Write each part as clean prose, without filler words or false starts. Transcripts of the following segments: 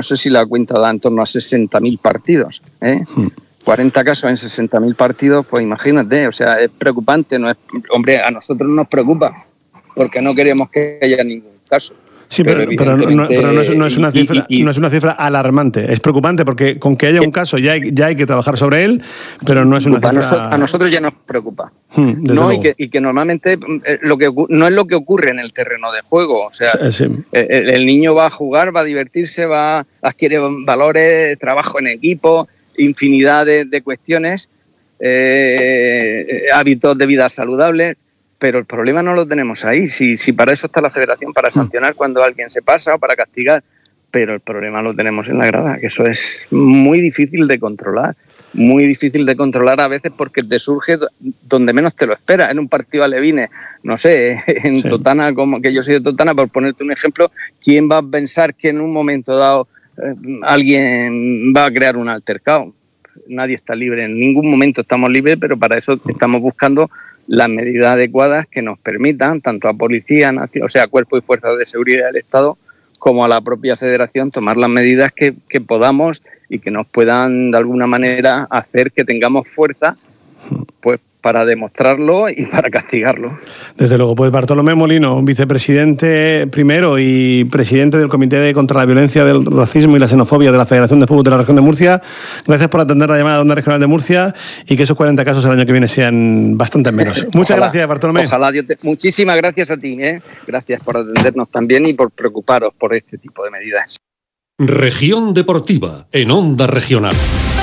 no sé si la cuenta da en torno a 60.000 partidos, 40 casos en 60.000 partidos, pues imagínate, o sea, es preocupante. No es, hombre, a nosotros nos preocupa, porque no queremos que haya ningún caso. Sí, pero no es una cifra alarmante. Es preocupante porque con que haya un caso ya hay que trabajar sobre él, pero no es una cifra... A nosotros ya nos preocupa. ¿No? Y que normalmente no es lo que ocurre en el terreno de juego. O sea, sí. El niño va a jugar, va a divertirse, adquiere valores, trabajo en equipo, infinidad de cuestiones, hábitos de vida saludables. Pero el problema no lo tenemos ahí. Si para eso está la federación, para sancionar cuando alguien se pasa o para castigar. Pero el problema lo tenemos en la grada, que eso es muy difícil de controlar. Muy difícil de controlar a veces porque te surge donde menos te lo esperas. En un partido alevines, no sé, en Totana, como que yo soy de Totana, por ponerte un ejemplo, ¿quién va a pensar que en un momento dado alguien va a crear un altercado? Nadie está libre, en ningún momento estamos libres, pero para eso estamos buscando las medidas adecuadas que nos permitan, tanto a policía, o sea, cuerpos y fuerzas de seguridad del Estado, como a la propia federación, tomar las medidas que podamos y que nos puedan de alguna manera hacer que tengamos fuerza, pues para demostrarlo y para castigarlo. Desde luego, pues Bartolomé Molino, vicepresidente primero y presidente del Comité contra la Violencia, del Racismo y la Xenofobia de la Federación de Fútbol de la Región de Murcia. Gracias por atender la llamada de Onda Regional de Murcia y que esos 40 casos el año que viene sean bastante menos. Muchas gracias, Bartolomé. Ojalá, muchísimas gracias a ti. Gracias por atendernos también y por preocuparos por este tipo de medidas. Región Deportiva, en Onda Regional.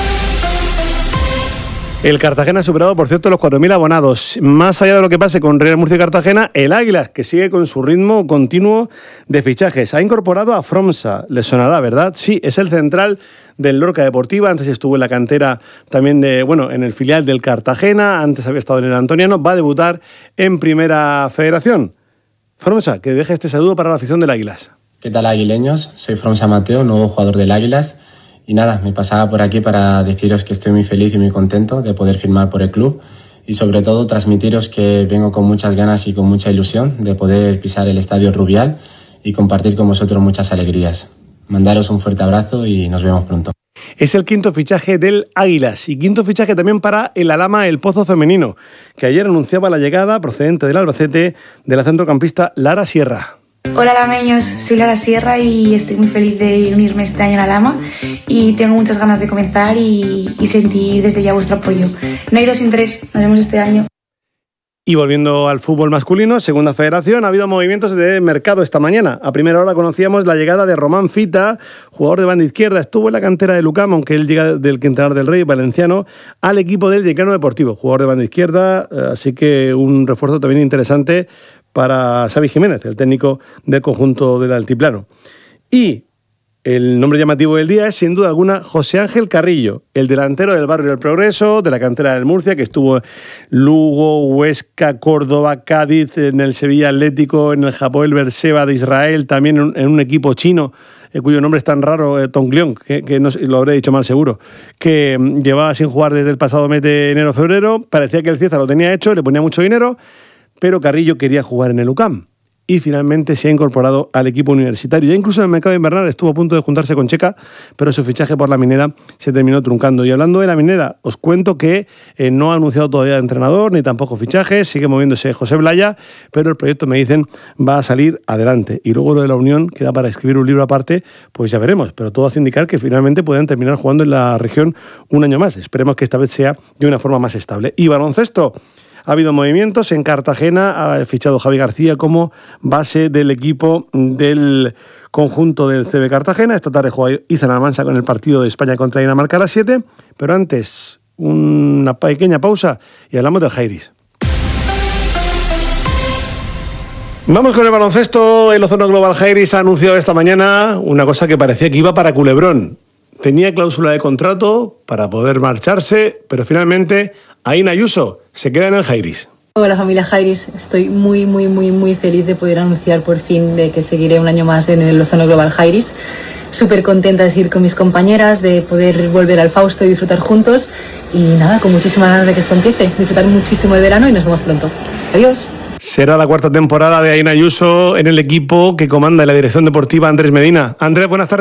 El Cartagena ha superado, por cierto, los 4.000 abonados. Más allá de lo que pase con Real Murcia y Cartagena, el Águilas, que sigue con su ritmo continuo de fichajes, ha incorporado a Fromsa. Les sonará, ¿verdad? Sí, es el central del Lorca Deportiva. Antes estuvo en la cantera también en el filial del Cartagena. Antes había estado en el Antoniano. Va a debutar en Primera Federación. Fromsa, que deje este saludo para la afición del Águilas. ¿Qué tal, aguileños? Soy Fromsa Mateo, nuevo jugador del Águilas. Y nada, me pasaba por aquí para deciros que estoy muy feliz y muy contento de poder firmar por el club y sobre todo transmitiros que vengo con muchas ganas y con mucha ilusión de poder pisar el Estadio Rubial y compartir con vosotros muchas alegrías. Mandaros un fuerte abrazo y nos vemos pronto. Es el quinto fichaje del Águilas y quinto fichaje también para el Alhama El Pozo femenino, que ayer anunciaba la llegada procedente del Albacete de la centrocampista Lara Sierra. Hola lameños, soy Lara Sierra y estoy muy feliz de unirme este año a la Alhama y tengo muchas ganas de comenzar y sentir desde ya vuestro apoyo. No hay dos sin tres, nos vemos este año. Y volviendo al fútbol masculino, Segunda Federación, ha habido movimientos de mercado esta mañana. A primera hora conocíamos la llegada de Román Fita, jugador de banda izquierda. Estuvo en la cantera de Lucam, aunque él llega del Quintanar del Rey, valenciano, al equipo del Yeclano Deportivo. Jugador de banda izquierda, así que un refuerzo también interesante para Xavi Jiménez, el técnico del conjunto del Altiplano. Y el nombre llamativo del día es, sin duda alguna, José Ángel Carrillo, el delantero del Barrio del Progreso, de la cantera del Murcia, que estuvo en Lugo, Huesca, Córdoba, Cádiz, en el Sevilla Atlético, en el Hapoel Beerseba de Israel, también en un equipo chino, cuyo nombre es tan raro, Tonglion, que no, lo habré dicho mal seguro, que llevaba sin jugar desde el pasado mes de enero-febrero. Parecía que el Cieza lo tenía hecho, le ponía mucho dinero, pero Carrillo quería jugar en el UCAM y finalmente se ha incorporado al equipo universitario. Ya incluso en el mercado invernal estuvo a punto de juntarse con Checa, pero su fichaje por la Minera se terminó truncando. Y hablando de la Minera, os cuento que no ha anunciado todavía entrenador ni tampoco fichajes, sigue moviéndose José Blaya, pero el proyecto, me dicen, va a salir adelante. Y luego lo de la Unión, que da para escribir un libro aparte, pues ya veremos, pero todo hace indicar que finalmente pueden terminar jugando en la región un año más. Esperemos que esta vez sea de una forma más estable. Y baloncesto. Ha habido movimientos. En Cartagena ha fichado Javi García como base del equipo del conjunto del CB Cartagena. Esta tarde juega Izan Almansa con el partido de España contra Dinamarca a las 7. Pero antes, una pequeña pausa y hablamos del Jairis. Vamos con el baloncesto. El Ozono Global Jairis ha anunciado esta mañana una cosa que parecía que iba para Culebrón. Tenía cláusula de contrato para poder marcharse, pero finalmente Aina Ayuso se queda en el Jairis. Hola familia Jairis, estoy muy feliz de poder anunciar por fin de que seguiré un año más en el Ozono Global Jairis. Súper contenta de seguir con mis compañeras, de poder volver al Fausto y disfrutar juntos. Y nada, con muchísimas ganas de que esto empiece. Disfrutar muchísimo de verano y nos vemos pronto. Adiós. Será la cuarta temporada de Aina Ayuso en el equipo que comanda la dirección deportiva Andrés Medina. Andrés, buenas tardes.